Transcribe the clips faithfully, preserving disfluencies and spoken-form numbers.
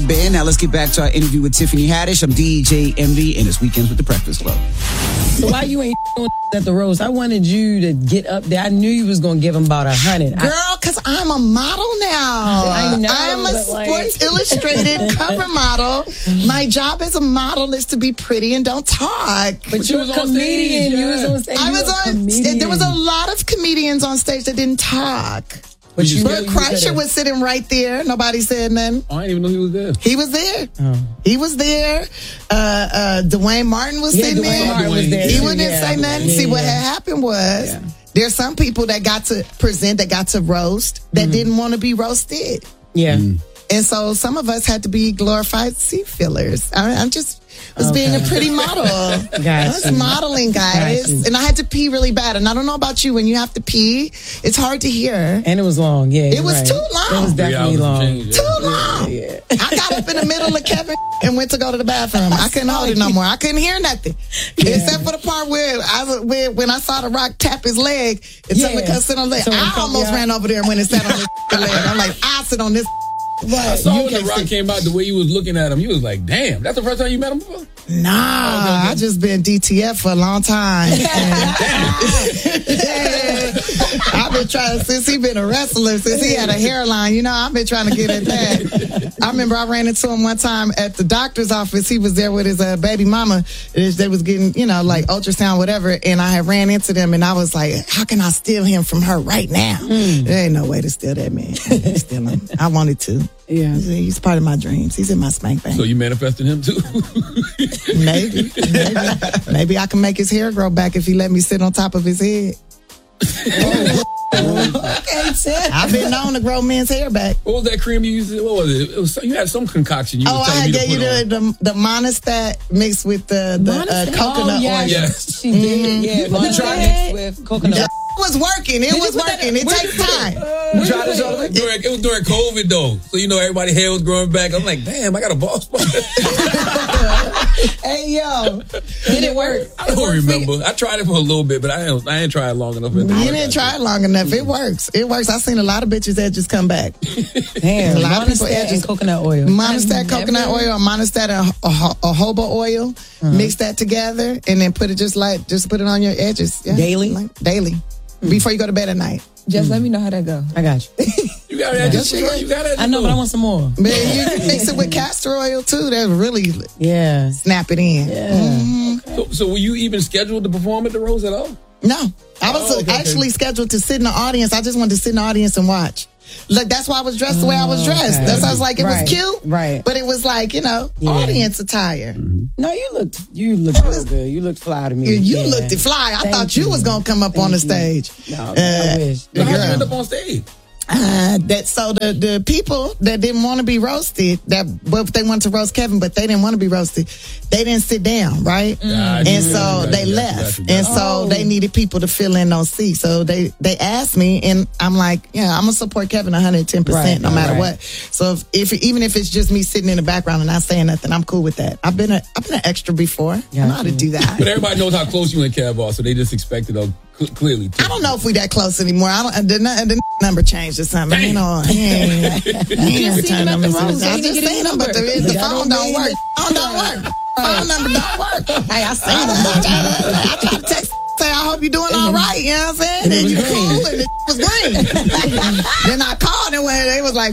band. Now let's get back to our interview with Tiffany Haddish. I'm D J Envy, and it's Weekends with the Breakfast Club. So why you ain't at the roast? I wanted you to get up there. I knew you was going to give him about a hundred. Girl, because I'm a model now. I know. I'm a Sports like... Illustrated cover model. My job as a model is to be pretty and don't talk. But, but you're a comedian. Yeah. You was on stage. I was on. Comedian. There was a lot of comedians on stage that didn't talk. But you Bert Kreischer was sitting right there. Nobody said nothing. Oh, I didn't even know he was there. He was there. Oh. He was there. Uh, uh, Dwayne Martin was yeah, sitting Dwayne there. Martin was there. He too, wouldn't yeah. say nothing. Yeah, See, what yeah. had happened was yeah. there's some people that got to present, that got to roast, that mm-hmm. didn't want to be roasted. Yeah. Mm. And so some of us had to be glorified seat fillers. I, I'm just was okay. being a pretty model. I was modeling, guys. And I had to pee really bad. And I don't know about you, when you have to pee, it's hard to hear. And it was long, yeah. It was right. too long. It was definitely long. Change, yeah. Too long. Yeah, yeah. I got up in the middle of Kevin and went to go to the bathroom. I couldn't hold it no more. I couldn't hear nothing. Yeah. Except for the part where I where, when I saw The Rock tap his leg and yeah. tell me to sit on the leg. So I almost ran over there when it sat on his leg. I'm like, I'll sit on this. Right. I saw when The Rock came out, the way you was looking at him, you was like, damn, that's the first time you met him before? Nah, oh, okay, okay. I just been D T F for a long time. I've been trying, since he been a wrestler, since he had a hairline, you know, I've been trying to get at that. I remember I ran into him one time at the doctor's office. He was there with his uh, baby mama. They was getting, you know, like ultrasound, whatever. And I had ran into them and I was like, how can I steal him from her right now? Mm. There ain't no way to steal that man. Steal him. I wanted to. Yeah. He's, he's part of my dreams. He's in my spank bank. So you manifested him too? Maybe. Maybe. Maybe I can make his hair grow back if he let me sit on top of his head. Oh. Okay, Ted. I've been known to grow men's hair back. What was that cream you used? What was it? It was, you had some concoction you oh, were telling I me gave to put you the, on. the, the Monistat mixed with the, the uh, coconut oh, yeah. oil. Yes. She did. Yeah, you tried it with coconut oil. It was working. It was working. It takes time. You tried this all it, during, it was during COVID though, so you know everybody's hair was growing back. I'm like, damn, I got a bald spot. Hey yo, did it work? I don't remember. I tried it for a little bit, but I ain't, I ain't tried it long enough. You didn't try it long enough. It works. It works. I've seen a lot of bitches edges come back. Damn, a lot of people edges. Coconut oil. Monistat coconut oil or Monistat a, a, a jojoba oil. Uh-huh. Mix that together and then put it just like just put it on your edges. Yeah. Daily, like, daily. Mm. Before you go to bed at night. Just mm. let me know how that go. I got you. You got it. Just you got it. I know, but I want some more. Man, you can mix it with castor oil too. That really yeah snap it in. Yeah. Mm-hmm. Okay. So, so were you even scheduled to perform at the Rose at all? No, I was oh, okay, actually okay. scheduled to sit in the audience. I just wanted to sit in the audience and watch. Look, that's why I was dressed the way I was dressed. Okay. That's why I was like, it right. was cute, right? But it was like, you know, yeah. audience attire. Mm-hmm. No, you looked, you looked real good. You looked fly to me. You, you yeah. looked fly. I Thank thought you, you was gonna come up Thank on the you. stage. No, uh, I wish. So how'd you end up on stage? Uh, that so the, the people that didn't want to be roasted, that well, they wanted to roast Kevin, but they didn't want to be roasted. They didn't sit down, right? Mm. And so they left, and so oh. they needed people to fill in those seats. So they they asked me, and I'm like, yeah, I'm gonna support Kevin one hundred ten percent, no matter right. what. So if, if even if it's just me sitting in the background and not saying nothing, I'm cool with that. I've been a I've been an extra before. Yeah, I know how to do that. But everybody knows how close you and Kev are, so they just expected a cl- clearly. I don't know if we that close anymore. I don't. The, the number changed or something. You know, he ain't, he ain't return numbers. I just seen them, but the, the phone don't work. Phone don't work. Phone number don't work. Hey, I seen them. I tried to text. Say, I hope you're doing all right. You know what I'm saying? And then you cool, and it was green. Then I called and when they was like,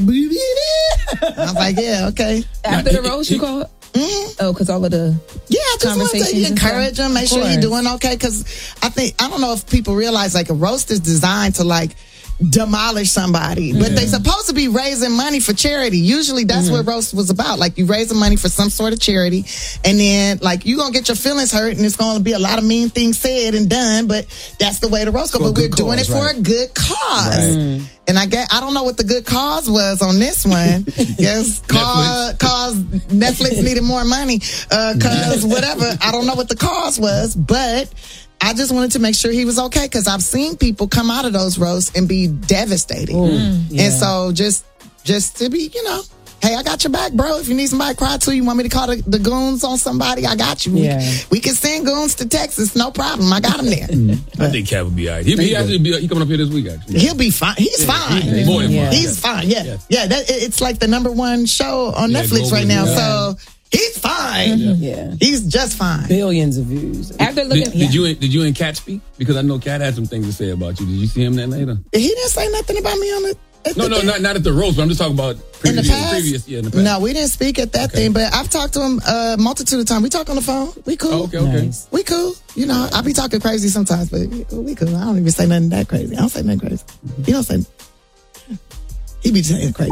I was like, yeah, okay. After the roast, you called. Mm-hmm. Oh, because all of the yeah, I just want to encourage them, make sure you're doing okay. Because I think I don't know if people realize like a roast is designed to like demolish somebody, but mm-hmm. they're supposed to be raising money for charity. Usually that's mm-hmm. what roast was about. Like you raising money for some sort of charity, and then like you're gonna get your feelings hurt, and it's gonna be a lot of mean things said and done. But that's the way the roast goes. But we're doing cause, it right. for a good cause. Right. And I get, I don't know what the good cause was on this one. Yes, cause, cause Netflix needed more money. Uh, cause whatever. I don't know what the cause was, but I just wanted to make sure he was okay. Cause I've seen people come out of those roasts and be devastated. Mm, yeah. And so just, just to be, you know, hey, I got your back, bro. If you need somebody to cry to, you want me to call the, the goons on somebody, I got you. Yeah. We, we can send goons to Texas, no problem. I got them there. I think Cat will be all right. He, he actually be he coming up here this week, actually. He'll be fine. He's Yeah, fine. he- he's more than Yeah. fine. He's fine. Yeah, Yeah. yeah. That, it- it's like the number one show on Yeah, Netflix right globally, now. yeah. So he's fine. Yeah. He's just fine. Billions of views. After looking, Did, did you and- did you and Cat speak? Because I know Cat had some things to say about you. Did you see him that later? He didn't say nothing about me on the. at No, the no, thing. not not at the roast, but I'm just talking about In the previous. past? previous yeah, in the past. No, we didn't speak at that Okay. thing, but I've talked to him a multitude of times. We talk on the phone. We cool. Oh, okay, okay. Nice. We cool. You know, I be talking crazy sometimes, but we cool. I don't even say nothing that crazy. I don't say nothing crazy. He don't say. He be saying crazy.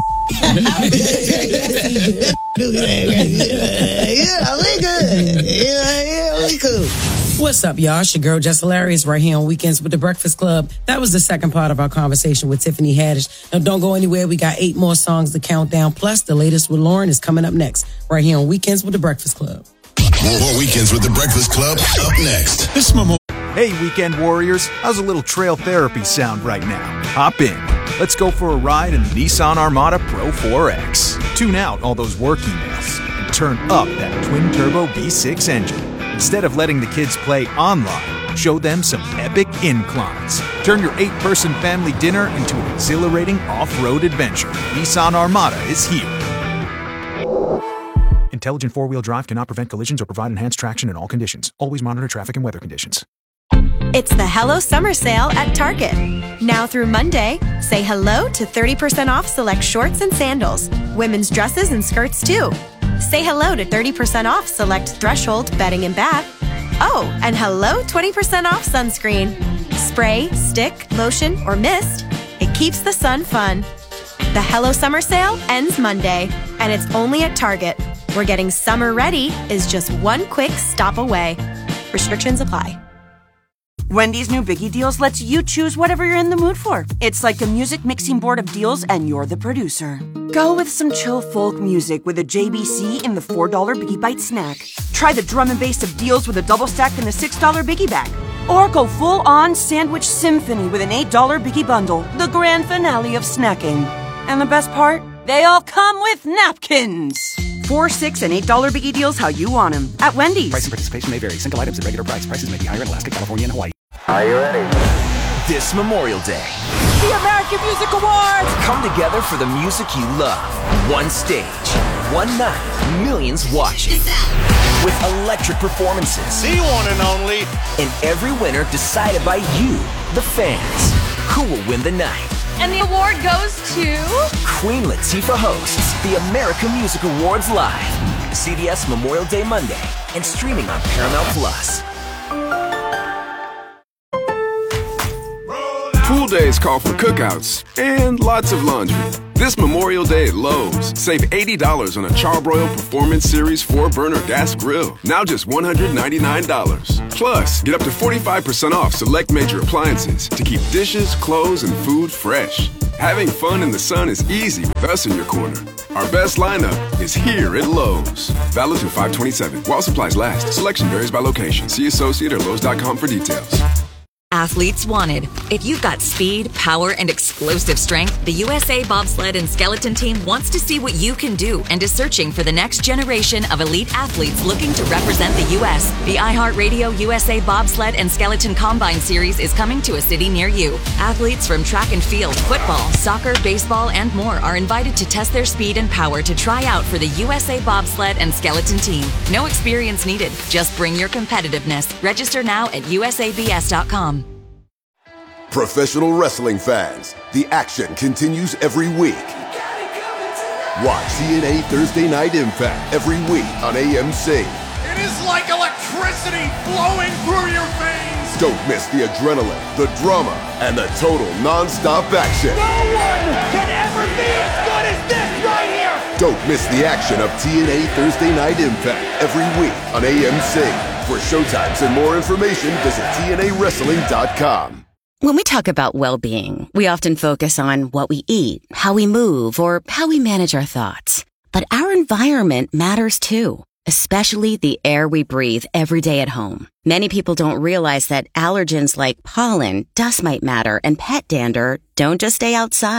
Yeah, we good. Yeah, yeah, we cool. What's up, y'all? It's your girl, Jess Hilarious, right here on Weekends with the Breakfast Club. That was the second part of our conversation with Tiffany Haddish. Now, don't go anywhere. We got eight more songs to count down. Plus, the latest with Lauren is coming up next, right here on Weekends with the Breakfast Club. More, more Weekends with the Breakfast Club up next. This Memo- Hey, weekend warriors, how's a little trail therapy sound right now? Hop in. Let's go for a ride in the Nissan Armada Pro four X. Tune out all those work emails and turn up that twin-turbo V six engine. Instead of letting the kids play online, show them some epic inclines. Turn your eight-person family dinner into an exhilarating off-road adventure. Nissan Armada is here. Intelligent four-wheel drive cannot prevent collisions or provide enhanced traction in all conditions. Always monitor traffic and weather conditions. It's the Hello Summer Sale at Target. Now through Monday, say hello to thirty percent off select shorts and sandals, women's dresses and skirts too. Say hello to thirty percent off select Threshold bedding and bath. Oh, and hello twenty percent off sunscreen. Spray, stick, lotion, or mist. It keeps the sun fun. The Hello Summer Sale ends Monday, and it's only at Target, where getting summer ready is just one quick stop away. Restrictions apply. Wendy's new Biggie Deals lets you choose whatever you're in the mood for. It's like a music mixing board of deals, and you're the producer. Go with some chill folk music with a J B C in the four dollar Biggie Bite snack. Try the drum and bass of deals with a double stack in the six dollar Biggie Bag. Or go full-on sandwich symphony with an eight dollar Biggie Bundle, the grand finale of snacking. And the best part? They all come with napkins. Four, six, and eight dollar Biggie Deals how you want them at Wendy's. Price and participation may vary. Single items at regular price. Prices may be higher in Alaska, California, and Hawaii. Are you ready? This Memorial Day, The American Music Awards! come together for the music you love. One stage, one night, millions watching. With electric performances. The one and only. And every winner decided by you, the fans. Who will win the night? And the award goes to... Queen Latifah hosts the American Music Awards live. C B S Memorial Day Monday and streaming on Paramount Plus. Pool days call for cookouts and lots of laundry. This Memorial Day at Lowe's, save eighty dollars on a Charbroil Performance Series four burner gas grill, now just one hundred ninety-nine dollars. Plus, get up to forty-five percent off select major appliances to keep dishes, clothes, and food fresh. Having fun in the sun is easy with us in your corner. Our best lineup is here at Lowe's. Valid through five twenty-seven. While supplies last. Selection varies by location. See associate or Lowe's dot com for details. Athletes wanted. If you've got speed, power, and explosive strength, the U S A Bobsled and Skeleton Team wants to see what you can do and is searching for the next generation of elite athletes looking to represent the U S. The iHeartRadio U S A Bobsled and Skeleton Combine Series is coming to a city near you. Athletes from track and field, football, soccer, baseball, and more are invited to test their speed and power to try out for the U S A Bobsled and Skeleton Team. No experience needed. Just bring your competitiveness. Register now at U S A B S dot com. Professional wrestling fans, the action continues every week. Watch T N A Thursday Night Impact every week on A M C. It is like electricity flowing through your veins. Don't miss the adrenaline, the drama, and the total non-stop action. No one can ever be as good as this right here. Don't miss the action of T N A Thursday Night Impact every week on A M C. For showtimes and more information, visit T N A wrestling dot com. When we talk about well-being, we often focus on what we eat, how we move, or how we manage our thoughts. But our environment matters too, especially the air we breathe every day at home. Many people don't realize that allergens like pollen, dust mite matter, and pet dander don't just stay outside.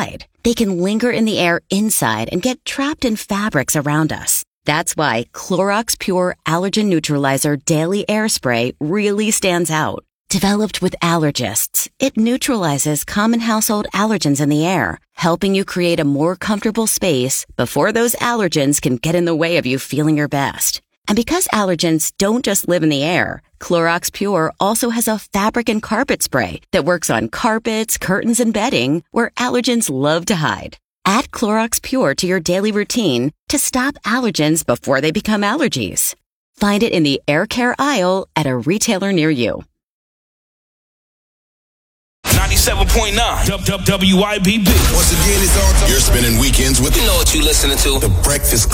They can linger in the air inside and get trapped in fabrics around us. That's why Clorox Pure Allergen Neutralizer Daily Air Spray really stands out. Developed with allergists, it neutralizes common household allergens in the air, helping you create a more comfortable space before those allergens can get in the way of you feeling your best. And because allergens don't just live in the air, Clorox Pure also has a fabric and carpet spray that works on carpets, curtains, and bedding where allergens love to hide. Add Clorox Pure to your daily routine to stop allergens before they become allergies. Find it in the air care aisle at a retailer near you. ninety-seven point nine W I B B. Once again, it's all time. You're spending weekends with, You know what you listening to. The Breakfast Club.